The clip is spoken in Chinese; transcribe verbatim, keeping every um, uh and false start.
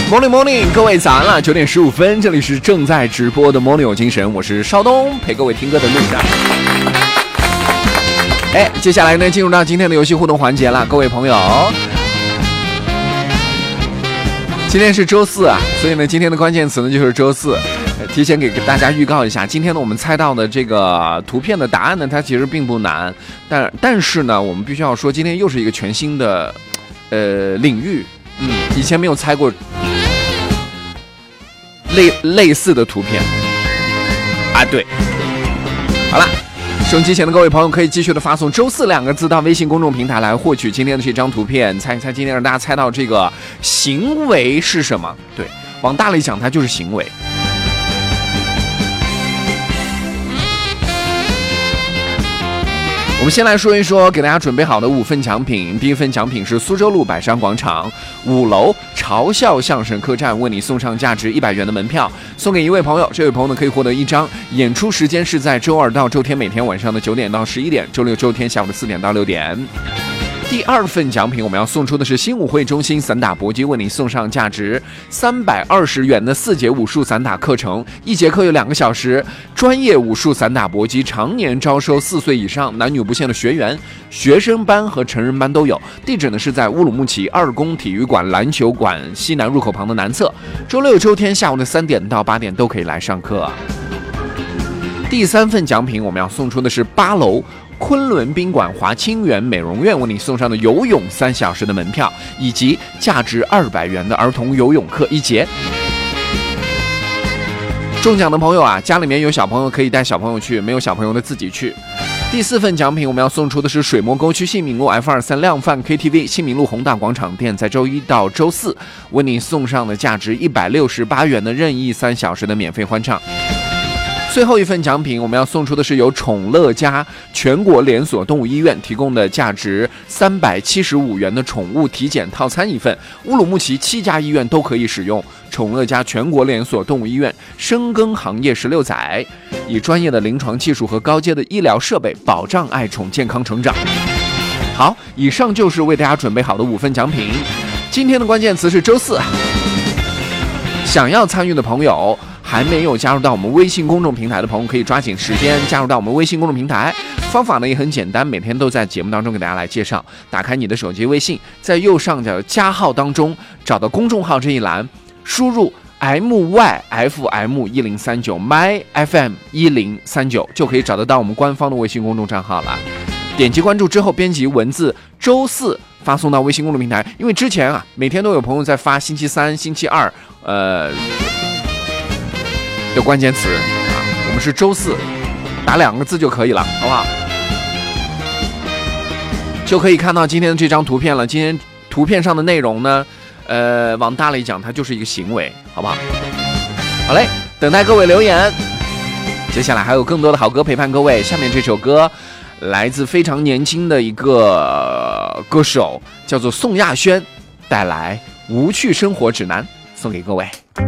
Morning Morning， 各位早安了，九点十五分，这里是正在直播的 Morning 有精神，我是邵东，陪各位听歌的路上。哎，接下来呢，进入到今天的游戏互动环节了，各位朋友。今天是周四啊，所以呢，今天的关键词呢就是周四。提前给大家预告一下，今天呢我们猜到的这个图片的答案呢，它其实并不难，但但是呢，我们必须要说，今天又是一个全新的呃领域，嗯，以前没有猜过类类似的图片啊，对，好了。收音机前的各位朋友可以继续的发送周四两个字到微信公众平台来获取今天的这张图片，猜一猜今天让大家猜到这个行为是什么？对，往大了讲它就是行为。我们先来说一说给大家准备好的五份奖品。第一份奖品是苏州路百山广场五楼嘲笑相声客栈为你送上价值一百元的门票，送给一位朋友。这位朋友呢可以获得一张，演出时间是在周二到周天每天晚上的九点到十一点，周六周天下午的四点到六点。第二份奖品我们要送出的是新舞会中心散打搏击为你送上价值三百二十元的四节武术散打课程，一节课有两个小时，专业武术散打搏击常年招收四岁以上男女不限的学员，学生班和成人班都有。地址呢是在乌鲁木齐二宫体育馆篮球馆西南入口旁的南侧，周六周天下午的三点到八点都可以来上课。第三份奖品我们要送出的是八楼昆仑宾馆华清源美容院为你送上的游泳三小时的门票，以及价值二百元的儿童游泳课一节。中奖的朋友啊，家里面有小朋友可以带小朋友去，没有小朋友的自己去。第四份奖品我们要送出的是水磨沟区信民路 F 二三 量贩 K T V 信民路宏大广场店，在周一到周四为你送上的价值一百六十八元的任意三小时的免费欢唱。最后一份奖品我们要送出的是由宠乐家全国连锁动物医院提供的价值三百七十五元的宠物体检套餐一份，乌鲁木齐七家医院都可以使用。宠乐家全国连锁动物医院深耕行业十六载，以专业的临床技术和高阶的医疗设备保障爱宠健康成长。好，以上就是为大家准备好的五份奖品。今天的关键词是周四，想要参与的朋友，还没有加入到我们微信公众平台的朋友，可以抓紧时间加入到我们微信公众平台。方法呢也很简单，每天都在节目当中给大家来介绍。打开你的手机微信，在右上角加号当中找到公众号这一栏，输入 M Y F M 一零三九 My F M 一零三九 就可以找得到我们官方的微信公众账号了。点击关注之后，编辑文字周四发送到微信公众平台。因为之前啊，每天都有朋友在发星期三、星期二，呃。的关键词啊，我们是周四，打两个字就可以了，好不好？就可以看到今天的这张图片了。今天图片上的内容呢，呃，往大了一讲，它就是一个行为，好不好？好嘞，等待各位留言。接下来还有更多的好歌陪伴各位。下面这首歌来自非常年轻的一个歌手，叫做宋亚轩，带来《无趣生活指南》，送给各位。